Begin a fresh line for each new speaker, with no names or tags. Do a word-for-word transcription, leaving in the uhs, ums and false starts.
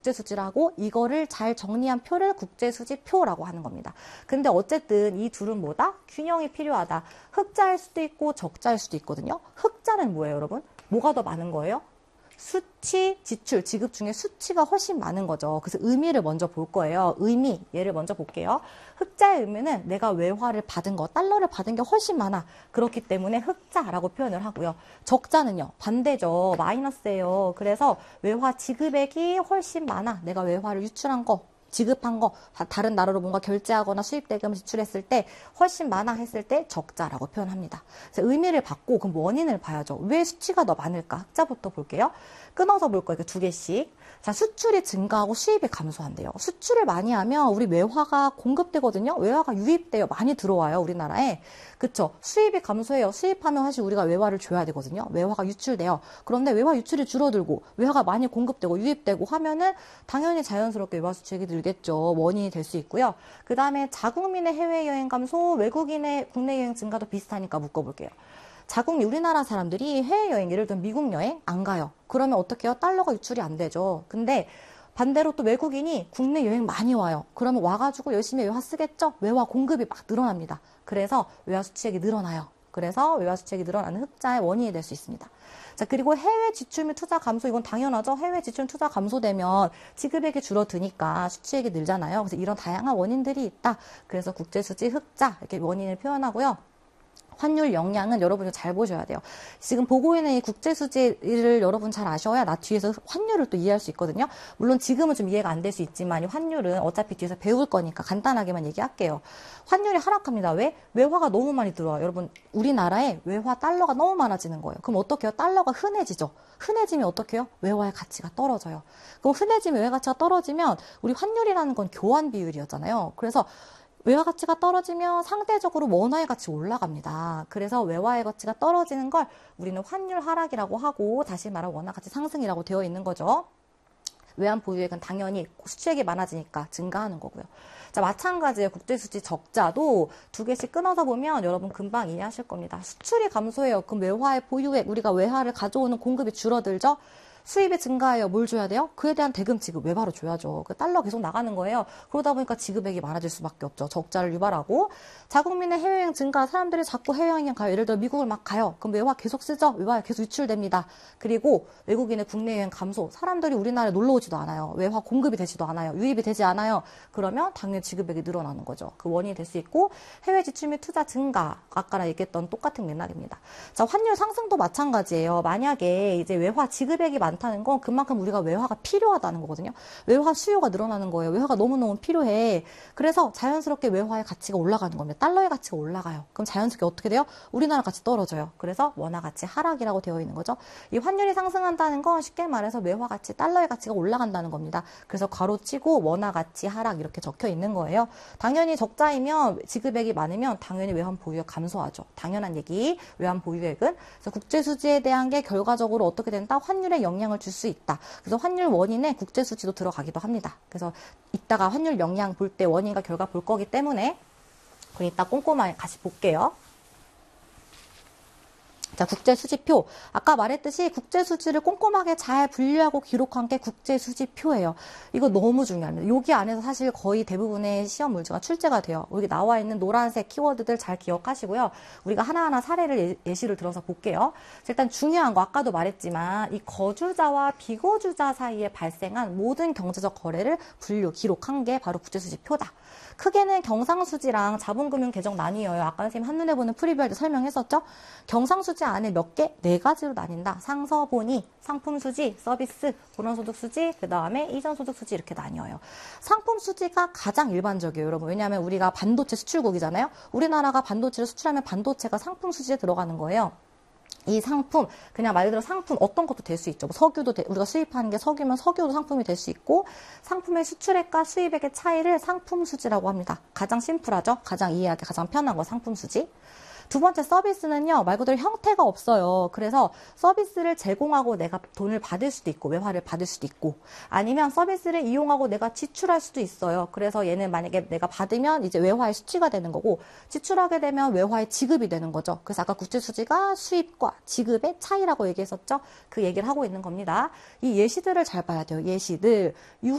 국제수지라고 이거를 잘 정리한 표를 국제수지표라고 하는 겁니다. 근데 어쨌든 이 둘은 뭐다? 균형이 필요하다. 흑자일 수도 있고 적자일 수도 있거든요. 흑자는 뭐예요, 여러분? 뭐가 더 많은 거예요? 수치, 지출, 지급 중에 수치가 훨씬 많은 거죠. 그래서 의미를 먼저 볼 거예요. 의미, 얘를 먼저 볼게요. 흑자의 의미는 내가 외화를 받은 거, 달러를 받은 게 훨씬 많아. 그렇기 때문에 흑자라고 표현을 하고요. 적자는요, 반대죠. 마이너스예요. 그래서 외화 지급액이 훨씬 많아. 내가 외화를 유출한 거, 지급한 거, 다른 나라로 뭔가 결제하거나 수입 대금을 지출했을 때 훨씬 많아 했을 때 적자라고 표현합니다. 그래서 의미를 받고 그럼 원인을 봐야죠. 왜 수치가 더 많을까? 흑자부터 볼게요. 끊어서 볼 거예요. 두 개씩. 자, 수출이 증가하고 수입이 감소한대요. 수출을 많이 하면 우리 외화가 공급되거든요. 외화가 유입돼요. 많이 들어와요, 우리나라에. 그쵸? 수입이 감소해요. 수입하면 사실 우리가 외화를 줘야 되거든요. 외화가 유출돼요. 그런데 외화 유출이 줄어들고 외화가 많이 공급되고 유입되고 하면은 당연히 자연스럽게 외화 수출이 늘겠죠. 원인이 될 수 있고요. 그 다음에 자국민의 해외여행 감소, 외국인의 국내 여행 증가도 비슷하니까 묶어볼게요. 자국, 우리나라 사람들이 해외여행, 예를 들면 미국 여행 안 가요. 그러면 어떻게 해요? 달러가 유출이 안 되죠. 근데 반대로 또 외국인이 국내 여행 많이 와요. 그러면 와가지고 열심히 외화 쓰겠죠? 외화 공급이 막 늘어납니다. 그래서 외화 수출액이 늘어나요. 그래서 외화 수출액이 늘어나는 흑자의 원인이 될 수 있습니다. 자, 그리고 해외 지출 및 투자 감소, 이건 당연하죠. 해외 지출 투자 감소되면 지급액이 줄어드니까 수출액이 늘잖아요. 그래서 이런 다양한 원인들이 있다. 그래서 국제수지 흑자 이렇게 원인을 표현하고요. 환율 영향은 여러분이 잘 보셔야 돼요. 지금 보고 있는 이 국제수지를 여러분 잘 아셔야 나 뒤에서 환율을 또 이해할 수 있거든요. 물론 지금은 좀 이해가 안 될 수 있지만 이 환율은 어차피 뒤에서 배울 거니까 간단하게만 얘기할게요. 환율이 하락합니다. 왜? 외화가 너무 많이 들어와요. 여러분 우리나라에 외화 달러가 너무 많아지는 거예요. 그럼 어떻게 해요? 달러가 흔해지죠. 흔해지면 어떻게 해요? 외화의 가치가 떨어져요. 그럼 흔해지면 외화 가치가 떨어지면 우리 환율이라는 건 교환 비율이었잖아요. 그래서 외화 가치가 떨어지면 상대적으로 원화의 가치 올라갑니다. 그래서 외화의 가치가 떨어지는 걸 우리는 환율 하락이라고 하고 다시 말하면 원화 가치 상승이라고 되어 있는 거죠. 외환 보유액은 당연히 수출액이 많아지니까 증가하는 거고요. 자, 마찬가지예요. 국제수지 적자도 두 개씩 끊어서 보면 여러분 금방 이해하실 겁니다. 수출이 감소해요. 그럼 외화의 보유액, 우리가 외화를 가져오는 공급이 줄어들죠? 수입이 증가해요. 뭘 줘야 돼요? 그에 대한 대금 지급 외화로 줘야죠. 그 달러 계속 나가는 거예요. 그러다 보니까 지급액이 많아질 수밖에 없죠. 적자를 유발하고. 자국민의 해외여행 증가, 사람들이 자꾸 해외여행 가요. 예를 들어 미국을 막 가요. 그럼 외화 계속 쓰죠? 외화 계속 유출됩니다. 그리고 외국인의 국내 여행 감소, 사람들이 우리나라에 놀러 오지도 않아요. 외화 공급이 되지도 않아요. 유입이 되지 않아요. 그러면 당연히 지급액이 늘어나는 거죠. 그 원인이 될 수 있고, 해외 지출 및 투자 증가, 아까랑 얘기했던 똑같은 맥락입니다. 자, 환율 상승도 마찬가지예요. 만약에 이제 외화 지급액이 많다는 건 그만큼 우리가 외화가 필요하다는 거거든요. 외화 수요가 늘어나는 거예요. 외화가 너무너무 필요해. 그래서 자연스럽게 외화의 가치가 올라가는 겁니다. 달러의 가치가 올라가요. 그럼 자연스럽게 어떻게 돼요? 우리나라 가치 떨어져요. 그래서 원화 가치 하락이라고 되어 있는 거죠. 이 환율이 상승한다는 건 쉽게 말해서 외화 가치, 달러의 가치가 올라간다는 겁니다. 그래서 괄호치고 원화 가치 하락 이렇게 적혀 있는 거예요. 당연히 적자이면 지급액이 많으면 당연히 외환 보유액 감소하죠. 당연한 얘기. 외환 보유액은 그래서 국제수지에 대한 게 결과적으로 어떻게 된다? 환율에 영향을 줄 수 있다. 그래서 환율 원인에 국제수지도 들어가기도 합니다. 그래서 이따가 환율 영향 볼 때 원인과 결과 볼 거기 때문에 그럼 이따 꼼꼼하게 같이 볼게요. 자, 국제수지표. 아까 말했듯이 국제수지를 꼼꼼하게 잘 분류하고 기록한 게 국제수지표예요. 이거 너무 중요합니다. 여기 안에서 사실 거의 대부분의 시험 문제가 출제가 돼요. 여기 나와 있는 노란색 키워드들 잘 기억하시고요. 우리가 하나하나 사례를 예시를 들어서 볼게요. 일단 중요한 거 아까도 말했지만 이 거주자와 비거주자 사이에 발생한 모든 경제적 거래를 분류, 기록한 게 바로 국제수지표다. 크게는 경상수지랑 자본금융계정 나뉘어요. 아까 선생님 한눈에 보는 프리뷰 할 때 설명했었죠? 경상수지 안에 몇 개? 네 가지로 나뉜다. 상서본위, 상품수지, 서비스, 본원소득수지, 그 다음에 이전소득수지 이렇게 나뉘어요. 상품수지가 가장 일반적이에요, 여러분. 왜냐하면 우리가 반도체 수출국이잖아요. 우리나라가 반도체를 수출하면 반도체가 상품수지에 들어가는 거예요. 이 상품, 그냥 말 그대로 상품 어떤 것도 될 수 있죠. 뭐 석유도 돼, 우리가 수입하는 게 석유면 석유도 상품이 될 수 있고, 상품의 수출액과 수입액의 차이를 상품수지라고 합니다. 가장 심플하죠. 가장 이해하기 가장 편한 거 상품수지. 두 번째 서비스는요, 말 그대로 형태가 없어요. 그래서 서비스를 제공하고 내가 돈을 받을 수도 있고, 외화를 받을 수도 있고, 아니면 서비스를 이용하고 내가 지출할 수도 있어요. 그래서 얘는 만약에 내가 받으면 이제 외화의 수치가 되는 거고, 지출하게 되면 외화의 지급이 되는 거죠. 그래서 아까 국제수지가 수입과 지급의 차이라고 얘기했었죠. 그 얘기를 하고 있는 겁니다. 이 예시들을 잘 봐야 돼요. 예시들.